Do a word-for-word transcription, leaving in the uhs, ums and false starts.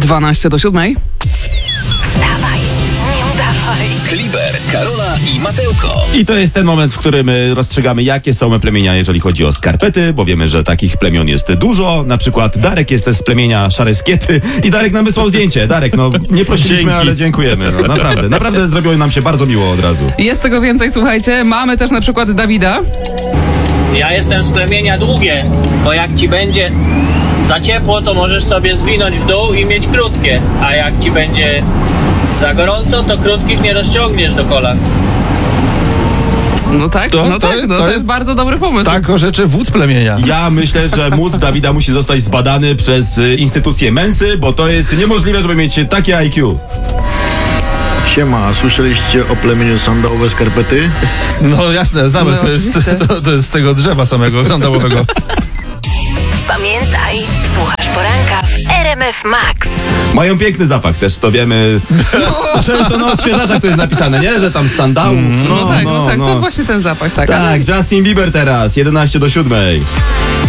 dwanaście do siódmej. Wstawaj, nie udawaj. Kliber, Karola i Matełko. I to jest ten moment, w którym y, rozstrzygamy, jakie są plemienia, jeżeli chodzi o skarpety, bo wiemy, że takich plemion jest dużo. Na przykład Darek jest z plemienia Szare Skiety i Darek nam wysłał zdjęcie. Darek, no nie prosiliśmy, Dzięki. ale dziękujemy. No, naprawdę, naprawdę zrobiło nam się bardzo miło od razu. Jest tego więcej, słuchajcie. Mamy też na przykład Dawida. Ja jestem z plemienia Długie, bo jak ci będzie za ciepło, to możesz sobie zwinąć w dół i mieć krótkie, a jak ci będzie za gorąco, to krótkich nie rozciągniesz do kolan. No tak, To- no to tak, jest- no, to to jest- jest bardzo dobry pomysł. Tak o rzeczy wódz plemienia. Ja myślę, że mózg Dawida musi zostać zbadany przez y, instytucję Mensy, bo to jest niemożliwe, żeby mieć takie I Q. Siema, a słyszeliście o plemieniu sandałowe skarpety? No jasne, znamy, No, to, jest, oczywiście. to, to jest z tego drzewa samego sandałowego. Pamiętaj, słuchasz poranka w R M F Max. Mają piękny zapach, też to wiemy. Często na odświeżaczach to jest napisane, nie? Że tam z sandałów. No, tak, no, tak, to właśnie ten zapach, tak. Tak, Justin Bieber teraz, jedenaście do siódmej.